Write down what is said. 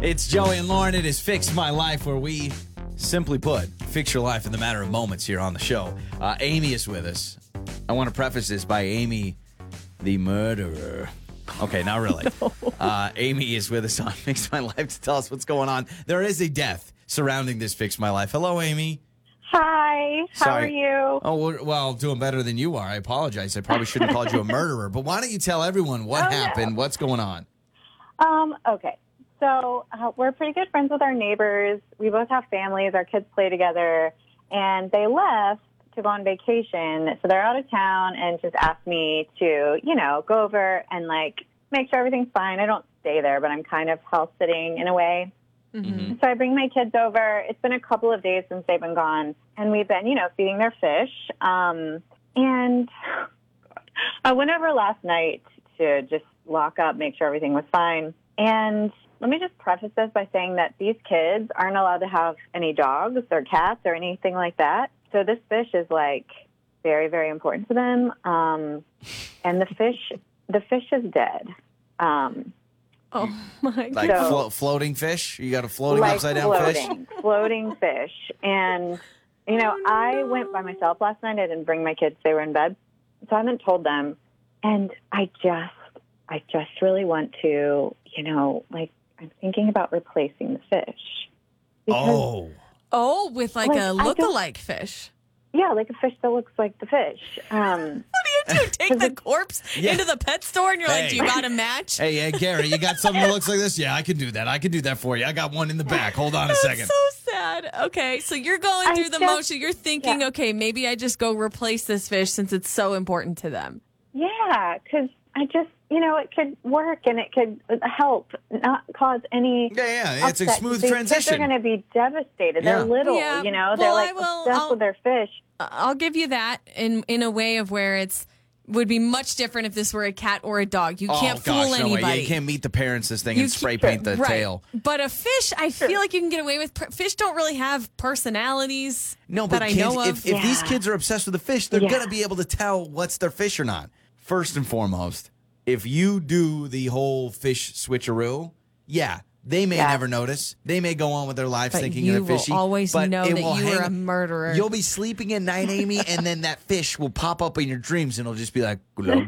It's Joey and Lauren. It is Fix My Life, where we, simply put, fix your life in the matter of moments here on the show. Amy is with us. I want to preface this by Amy, the murderer. Okay, not really. No. Amy is with us on Fix My Life to tell us what's going on. There is a death surrounding this Fix My Life. Hello, Amy. Hi, how are you? Oh, well, doing better than you are. I apologize. I probably shouldn't have called you a murderer. But why don't you tell everyone what happened, what's going on? Okay. So we're pretty good friends with our neighbors. We both have families. Our kids play together. And they left to go on vacation. So they're out of town and just asked me to, go over and, make sure everything's fine. I don't stay there, but I'm kind of house sitting in a way. Mm-hmm. So I bring my kids over. It's been a couple of days since they've been gone. And we've been, feeding their fish. And I went over last night to just lock up, make sure everything was fine. And let me just preface this by saying that these kids aren't allowed to have any dogs or cats or anything like that. So this fish is very, very important to them. And the fish is dead. Oh my God. Like floating fish? You got a floating upside down fish? Floating fish. And, I went by myself last night. I didn't bring my kids. They were in bed. So I haven't told them. And I just really want to, I'm thinking about replacing the fish. Oh, with a look-alike fish. Yeah, like a fish that looks like the fish. What do you do? Take the corpse into the pet store and you're like, do you got a match? Hey, Gary, you got something that looks like this? Yeah, I can do that. I can do that for you. I got one in the back. Hold on a second. So sad. Okay, so you're going through the motion. You're thinking, okay, maybe I just go replace this fish since it's so important to them. Yeah, because I just, it could work and it could help, not cause any. Yeah, it's a upset. smooth These transition. Kids are going to be devastated. They're little, they're obsessed with their fish. I'll give you that in a way of where it's would be much different if this were a cat or a dog. You can't fool anybody. No way. You can't meet the parents this thing and spray paint the tail. But a fish, I feel like you can get away with. Fish don't really have personalities. No, but that kids, I know of. If these kids are obsessed with the fish, they're going to be able to tell what's their fish or not. First and foremost, if you do the whole fish switcheroo, they may never notice. They may go on with their lives thinking they're fishy. You will always know that you are a murderer. You'll be sleeping at night, Amy, and then that fish will pop up in your dreams, and it'll just be like, hello,